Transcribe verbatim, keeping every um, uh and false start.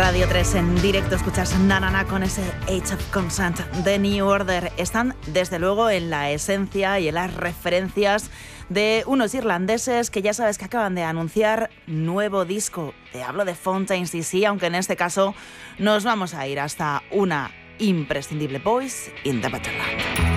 Radio tres en directo, escuchas Nanana con ese Age of Consent de New Order. Están desde luego en la esencia y en las referencias de unos irlandeses que ya sabes que acaban de anunciar nuevo disco. Te hablo de Fontaines D C, aunque en este caso nos vamos a ir hasta una imprescindible Boys in the Better Land.